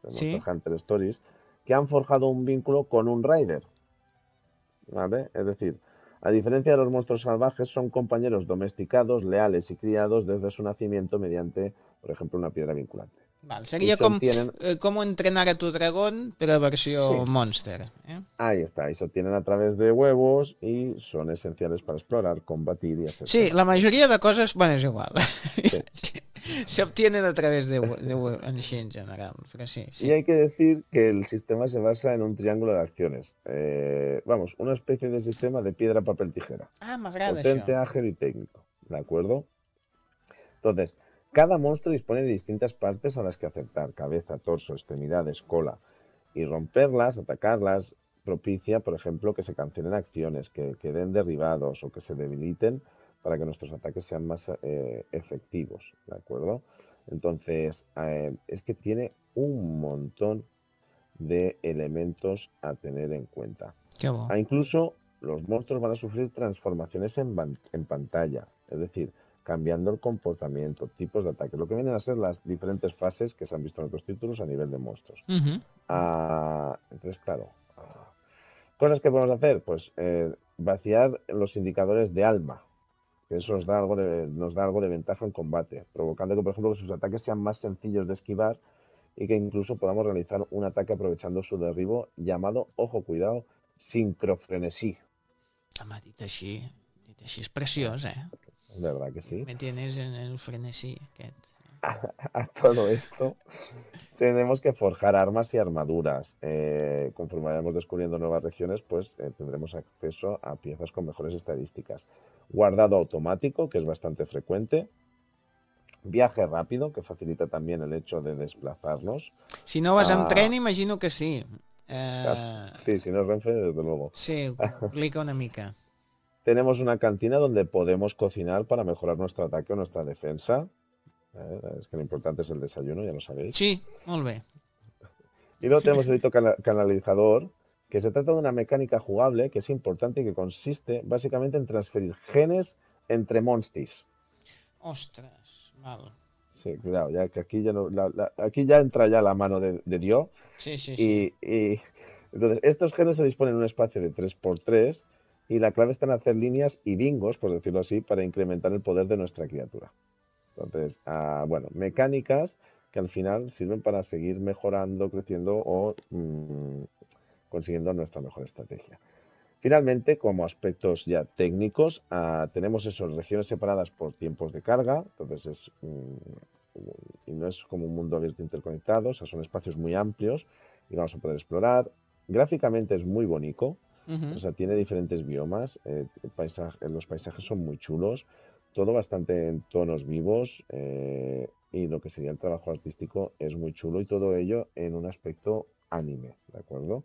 de Sí. Monster Hunter Stories, que han forjado un vínculo con un Rider, ¿vale? Es decir, a diferencia de los monstruos salvajes, son compañeros domesticados, leales y criados desde su nacimiento mediante, por ejemplo, una piedra vinculante. Val, Y seria se obtienen, com entrenar a tu dragón, però versió sí, Monster. ahí está, y se obtienen a través de huevos y son esenciales para explorar, combatir y hacer Sí, temas. la majoria de coses, bueno, és igual. Sí. Se obtienen a través així en general, però sí, Y sí. hay que decir que el sistema se basa en un triángulo de acciones. Vamos, una especie de sistema de piedra, papel, tijera. Ah, m'agrada això. Potente, ágil y técnico. ¿De acuerdo? Entonces, cada monstruo dispone de distintas partes a las que acertar: cabeza, torso, extremidades, cola. Y romperlas, atacarlas, propicia, por ejemplo, que se cancelen acciones, que queden derribados o que se debiliten para que nuestros ataques sean más efectivos, ¿de acuerdo? Entonces, es que tiene un montón de elementos a tener en cuenta. Que bo. Incluso los monstruos van a sufrir transformaciones en pantalla, es decir, cambiando el comportamiento, tipos de ataque, lo que vienen a ser las diferentes fases que se han visto en otros títulos a nivel de monstruos. Entonces, claro, cosas que podemos hacer, pues vaciar los indicadores de alma, que eso nos da algo de ventaja en combate, provocando que, por ejemplo, que sus ataques sean más sencillos de esquivar y que incluso podamos realizar un ataque aprovechando su derribo llamado, ojo, cuidado, sincrofrenesí. Home, dit així és preciós, De verdad que sí. Me tienes en el frenesí aquest. A todo esto tenemos que forjar armas y armaduras. Conforme vayamos descubriendo nuevas regiones, pues tendremos acceso a piezas con mejores estadísticas. Guardado automático, que es bastante frecuente. Viaje rápido, que facilita también el hecho de desplazarnos. Si no vas amb tren, imagino que sí. Sí, si no es Renfe, desde luego. Sí, complica una mica. Tenemos una cantina donde podemos cocinar para mejorar nuestro ataque o nuestra defensa. Es que lo importante es el desayuno, ya lo sabéis. Sí, molt bé. Y luego tenemos el hito canalizador, que se trata de una mecánica jugable que es importante y que consiste básicamente en transferir genes entre monstis. Ostres, mal. Sí, cuidado, ya que aquí ya no, aquí ya entra ya la mano de Dios. Sí, sí, sí. Y entonces estos genes se disponen en un espacio de 3x3 y la clave está en hacer líneas y bingos, por decirlo así, para incrementar el poder de nuestra criatura. Entonces, bueno, mecánicas que al final sirven para seguir mejorando, creciendo o consiguiendo nuestra mejor estrategia. Finalmente, como aspectos ya técnicos, tenemos regiones separadas por tiempos de carga, entonces y no es como un mundo abierto interconectado, o sea, son espacios muy amplios y vamos a poder explorar. Gráficamente es muy bonito, o sea, tiene diferentes biomas, los paisajes son muy chulos, todo bastante en tonos vivos y lo que sería el trabajo artístico es muy chulo y todo ello en un aspecto anime, ¿de acuerdo?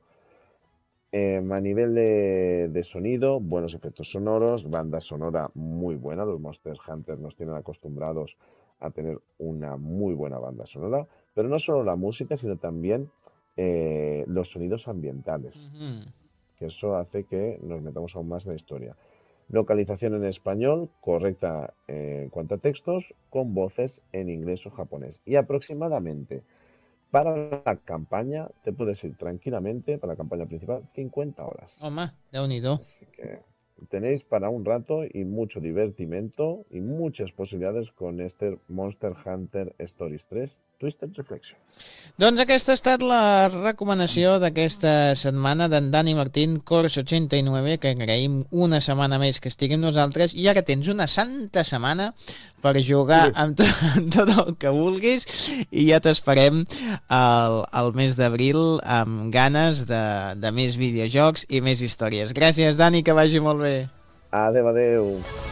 A nivel de sonido, buenos efectos sonoros, banda sonora muy buena. Los Monster Hunter nos tienen acostumbrados a tener una muy buena banda sonora, pero no solo la música, sino también los sonidos ambientales, que eso hace que nos metamos aún más en la historia. Localización en español, correcta en cuanto a textos, con voces en inglés o japonés. Y aproximadamente para la campaña, te puedes ir tranquilamente, para la campaña principal, 50 horas. Home, Déu-n'hi-do. Así que tenéis para un rato y mucho divertimento y muchas posibilidades con este Monster Hunter Stories 3 Twisted Reflection. Doncs aquesta ha estat la recomanació d'aquesta setmana d'en Dani Martín, Cors 89, que agraïm una setmana més que estigui amb nosaltres, i ara tens una santa setmana per jugar amb tot el que vulguis i ja t'esperem al mes d'abril amb ganes de més videojocs i més històries. Gràcies, Dani, que vagi molt bé. Adeu, adeu.